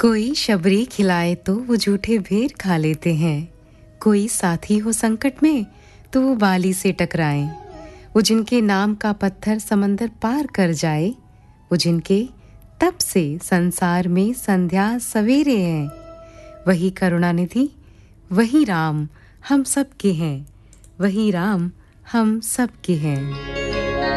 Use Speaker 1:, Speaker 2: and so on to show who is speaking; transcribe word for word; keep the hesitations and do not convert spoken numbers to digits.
Speaker 1: कोई शबरी खिलाए तो वो झूठे बेर खा लेते हैं, कोई साथी हो संकट में तो वो बाली से टकराएं। वो जिनके नाम का पत्थर समंदर पार कर जाए, वो जिनके तप से संसार में संध्या सवेरे हैं, वही करुणानिधि, वही राम हम सब के हैं, वही राम हम सब के हैं।